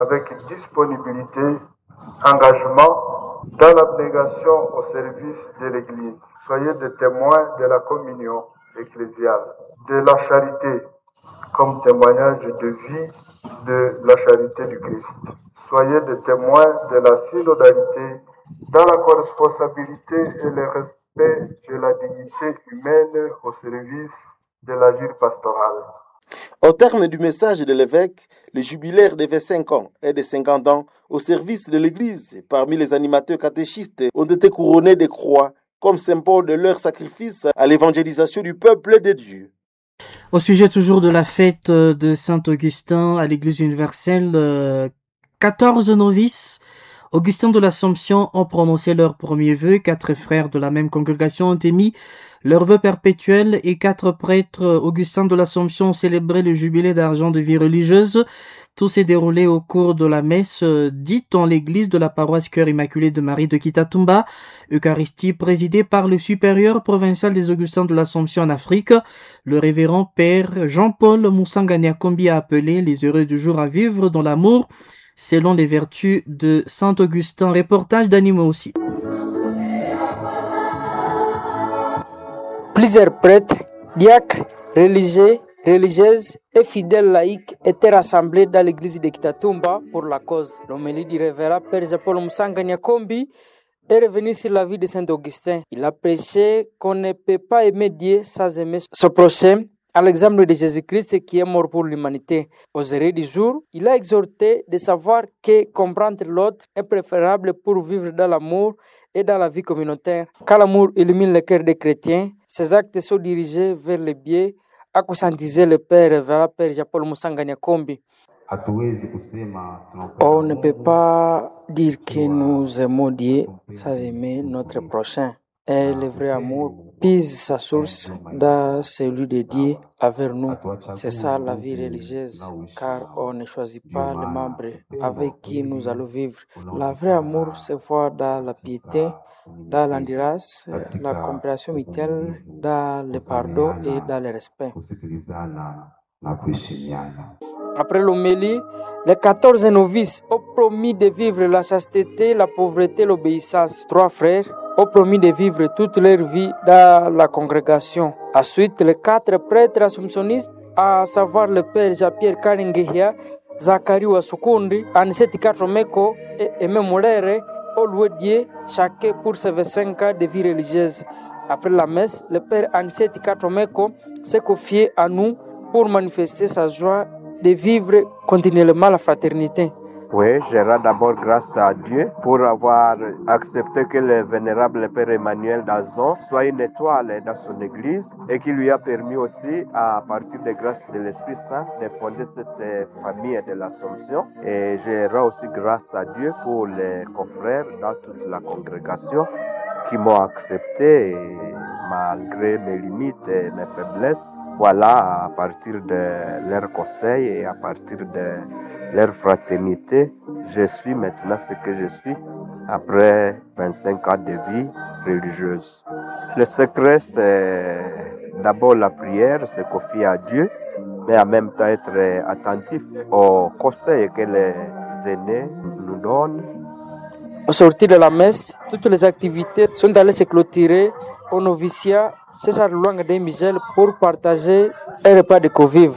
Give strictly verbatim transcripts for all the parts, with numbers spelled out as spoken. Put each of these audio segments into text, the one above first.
avec disponibilité, engagement dans l'abnégation au service de l'Église. Soyez des témoins de la communion ecclésiale, de la charité, comme témoignage de vie de la charité du Christ. Soyez des témoins de la synodalité dans la corresponsabilité et le respect de la dignité humaine au service de l'agir pastoral. Au terme du message de l'évêque, les jubilaires de vingt-cinq ans et de cinquante ans au service de l'Église, parmi les animateurs catéchistes, ont été couronnés de croix comme symbole de leur sacrifice à l'évangélisation du peuple de Dieu. Au sujet toujours de la fête de Saint-Augustin à l'Église universelle, quatorze novices Augustin de l'Assomption ont prononcé leurs premiers vœux. Quatre frères de la même congrégation ont émis leurs vœux perpétuels et quatre prêtres Augustins de l'Assomption ont célébré le jubilé d'argent de vie religieuse. Tout s'est déroulé au cours de la messe dite en l'église de la paroisse Cœur Immaculé de Marie de Kitatumba, Eucharistie présidée par le supérieur provincial des Augustins de l'Assomption en Afrique. Le révérend père Jean-Paul Moussanga Niakombi a appelé les heureux du jour à vivre dans l'amour selon les vertus de Saint Augustin. Reportage d'Animo aussi. Plusieurs prêtres, diacres, religieux, religieuses et fidèles laïcs étaient rassemblés dans l'église de Kitatumba pour la cause. L'homélie du révérend Père Jean-Paul Moussanga Niakombi est revenu sur la vie de Saint Augustin. Il a prêché qu'on ne peut pas aimer Dieu sans aimer son prochain, à l'exemple de Jésus-Christ qui est mort pour l'humanité. Aux heures du jour, il a exhorté de savoir que comprendre l'autre est préférable pour vivre dans l'amour et dans la vie communautaire. Quand l'amour illumine le cœur des chrétiens, ses actes sont dirigés vers le bien, a conscientisé le Père révérend Père Jean-Paul Moussanga Niakombi. On ne peut pas dire que nous aimons Dieu sans aimer notre prochain. Et le vrai amour puise sa source dans celui de Dieu avec nous. C'est ça la vie religieuse, car on ne choisit pas les membres avec qui nous allons vivre. Le vrai amour se voit dans la piété, dans l'endurance, la compréhension mutuelle, dans le pardon et dans le respect. Après l'homélie, les quatorze novices ont promis de vivre la chasteté, la pauvreté, l'obéissance. Trois frères ont promis de vivre toute leur vie dans la congrégation. Ensuite, les quatre prêtres assomptionnistes, à savoir le père Jean-Pierre Karingehia, Zacharie Wasukundi, Anisette Katromeko et Aimé Molere, ont loué Dieu chacun pour ses vingt-cinq ans de vie religieuse. Après la messe, le père Anisette Katromeko s'est confié à nous pour manifester sa joie de vivre continuellement la fraternité. Oui, je rends d'abord grâce à Dieu pour avoir accepté que le vénérable Père Emmanuel Dazon soit une étoile dans son église et qui lui a permis aussi, à partir des grâces de l'Esprit Saint, de fonder cette famille de l'Assomption. Et je rends aussi grâce à Dieu pour les confrères dans toute la congrégation qui m'ont accepté et malgré mes limites et mes faiblesses. Voilà, à partir de leurs conseils et à partir de leur fraternité, je suis maintenant ce que je suis après vingt-cinq ans de vie religieuse. Le secret, c'est d'abord la prière, se confier à Dieu, mais en même temps être attentif aux conseils que les aînés nous donnent. Au sortir de la messe, toutes les activités sont allées se clôturer au noviciat César Luanga de Michel pour partager un repas de convives.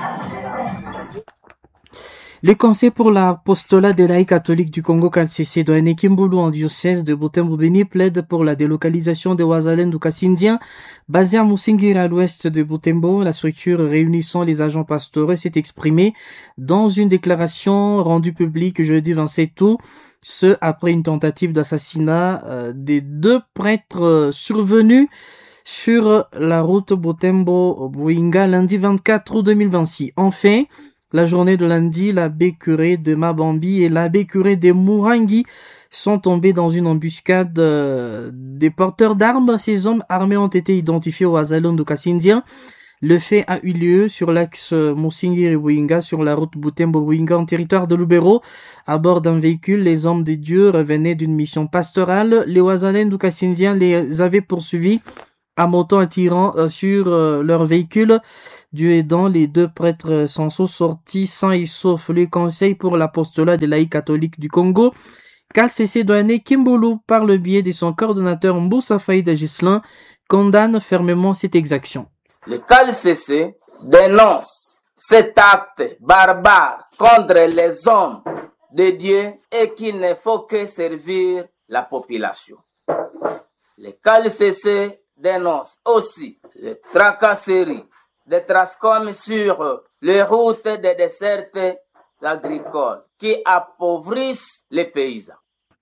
Le Conseil pour l'apostolat des laïcs catholiques du Congo K C C de Kimbulu en diocèse de Butembo-Beni plaide pour la délocalisation des Ouazalènes du Kassindien basé à Moussingiri à l'ouest de Butembo. La structure réunissant les agents pastoraux s'est exprimée dans une déclaration rendue publique jeudi vingt-sept août, ce après une tentative d'assassinat euh, des deux prêtres euh, survenus sur la route Butembo-Bouinga lundi vingt-quatre août deux mille vingt-six. Enfin, la journée de lundi, l'abbé curé de Mabambi et l'abbé curé de Mourangi sont tombés dans une embuscade euh, des porteurs d'armes. Ces hommes armés ont été identifiés au Azalon du Kassindien. Le fait a eu lieu sur l'axe Moussingiri-Bouinga, sur la route Butembo-Bouinga, en territoire de Lubero. À bord d'un véhicule, les hommes des dieux revenaient d'une mission pastorale. Les Ouazalènes du Kassindien les avaient poursuivis à moto en tirant euh, sur euh, leur véhicule. Dieu aidant, les deux prêtres s'en sont sortis sains et saufs. Le Conseil pour l'apostolat des laïcs catholiques du Congo, C A L C C Douané Kimbulu, par le biais de son coordonnateur Mboussa Faïda Gislin, condamne fermement cette exaction. Le C A L C C dénonce cet acte barbare contre les hommes de Dieu et qu'il ne faut que servir la population. Le C A L C C dénonce aussi les tracasseries des Trascom sur les routes des dessertes agricoles qui appauvrissent les paysans.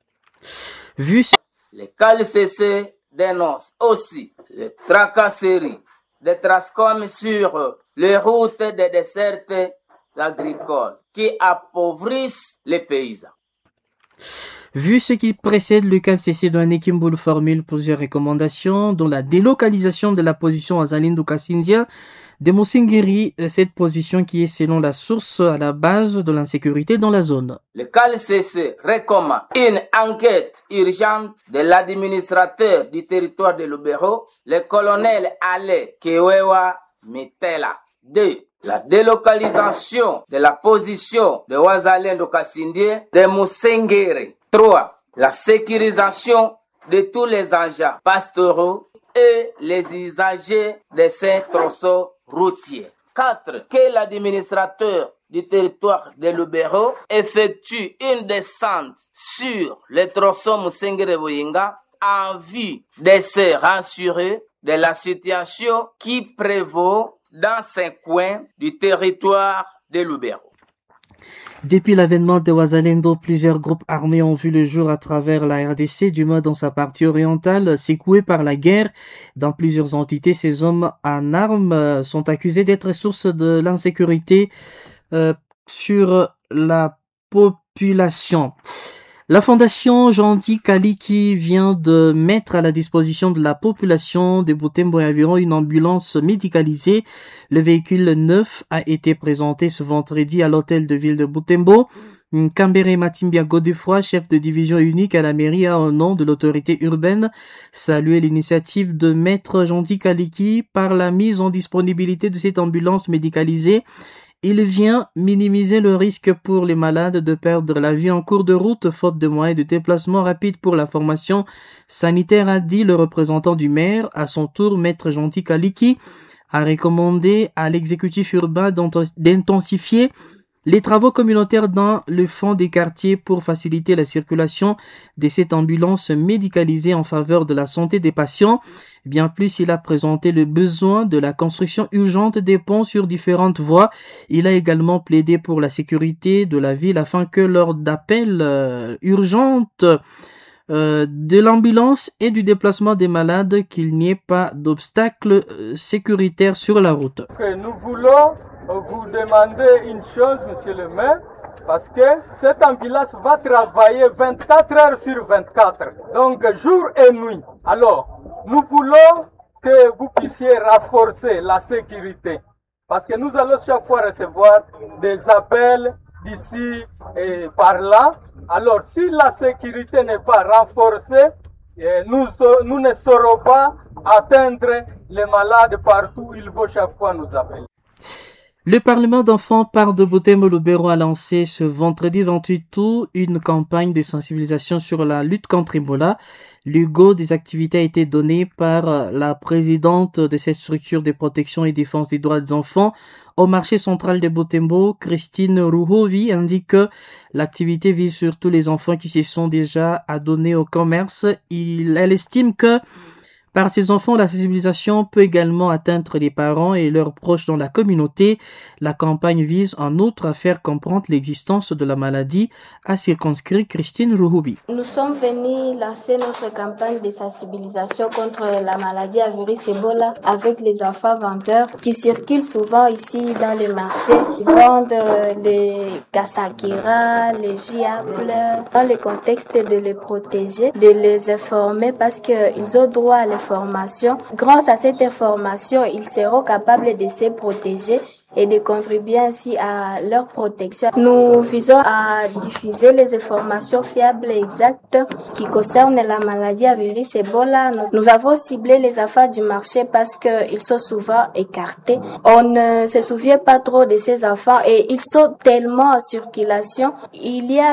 Vu Le C A L C C dénonce aussi les tracasseries des Trascom sur les routes des dessertes agricoles qui appauvrissent les paysans. Vu ce qui précède, le C A L C C Douané Kimbulu formule plusieurs recommandations, dont la délocalisation de la position à Zalindu Kassindia de Moussingiri, cette position qui est selon la source à la base de l'insécurité dans la zone. Le C A L C C recommande une enquête urgente de l'administrateur du territoire de Lubero, le colonel Ale Kewewa Mitela. deux. La délocalisation de la position de Wazalendo Kasindie de Moussingiri. trois. La sécurisation de tous les agents pastoraux et les usagers de ces tronçons routiers. quatre. Que l'administrateur du territoire de Lubero effectue une descente sur les tronçons Moussingiri-Boyinga en vue de se rassurer de la situation qui prévaut dans ces coins du territoire de Lubero. Depuis l'avènement de Wazalendo, plusieurs groupes armés ont vu le jour à travers la R D C, du moins dans sa partie orientale, secouée par la guerre. Dans plusieurs entités, ces hommes en armes sont accusés d'être source de l'insécurité euh, sur la population. La fondation Jean-Di Kali qui vient de mettre à la disposition de la population de Butembo et environ une ambulance médicalisée. Le véhicule neuf a été présenté ce vendredi à l'hôtel de ville de Butembo. Kambere Matimbia Godefroy, chef de division unique à la mairie, a au nom de l'autorité urbaine salué l'initiative de maître Jean-Di Kaliki par la mise en disponibilité de cette ambulance médicalisée. Il vient minimiser le risque pour les malades de perdre la vie en cours de route, faute de moyens de déplacement rapide pour la formation sanitaire, a dit le représentant du maire. À son tour, maître Jean-Di Kaliki a recommandé à l'exécutif urbain d'intensifier les travaux communautaires dans le fond des quartiers pour faciliter la circulation de cette ambulance médicalisée en faveur de la santé des patients. Bien plus, il a présenté le besoin de la construction urgente des ponts sur différentes voies. Il a également plaidé pour la sécurité de la ville afin que lors d'appels euh, urgentes euh, de l'ambulance et du déplacement des malades, qu'il n'y ait pas d'obstacles euh, sécuritaires sur la route. Que nous voulons vous demander une chose, monsieur le maire, parce que cette ambulance va travailler vingt-quatre heures sur vingt-quatre, donc jour et nuit. Alors, nous voulons que vous puissiez renforcer la sécurité, parce que nous allons chaque fois recevoir des appels d'ici et par là. Alors, si la sécurité n'est pas renforcée, nous, nous ne saurons pas atteindre les malades partout où il faut chaque fois nous appeler. Le Parlement d'enfants par de Butembo Lubero a lancé ce vendredi vingt-huit août une campagne de sensibilisation sur la lutte contre Ebola. Le go des activités a été donné par la présidente de cette structure de protection et défense des droits des enfants au marché central de Butembo, Christine Ruhovi, indique que l'activité vise surtout les enfants qui se sont déjà adonnés au commerce. Il, elle estime que par ces enfants, la sensibilisation peut également atteindre les parents et leurs proches dans la communauté. La campagne vise en outre à faire comprendre l'existence de la maladie, a circonscrit Christine Ruhubi. Nous sommes venus lancer notre campagne de sensibilisation contre la maladie à virus Ebola avec les enfants vendeurs qui circulent souvent ici dans les marchés. Ils vendent les Kasakira, les Giables, dans le contexte de les protéger, de les informer parce qu'ils ont droit à la formation. Grâce à cette information, ils seront capables de se protéger et de contribuer ainsi à leur protection. Nous visons à diffuser les informations fiables et exactes qui concernent la maladie à virus Ebola. Nous avons ciblé les enfants du marché parce qu'ils sont souvent écartés. On ne se souvient pas trop de ces enfants et ils sont tellement en circulation. Il y a